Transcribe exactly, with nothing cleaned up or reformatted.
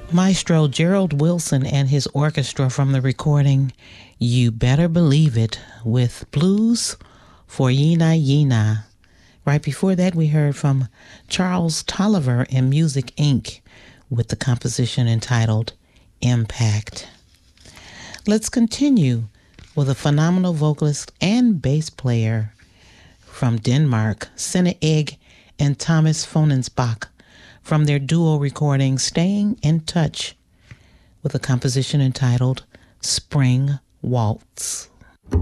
Maestro Gerald Wilson and his orchestra from the recording You Better Believe It with Blues for Yena Yena. Right before that, we heard from Charles Tolliver and Music Incorporated with the composition entitled Impact. Let's continue with a phenomenal vocalist and bass player from Denmark, Senne Egg and Thomas Fonensbach, from their duo recording Staying in Touch with a composition entitled Spring Waltz.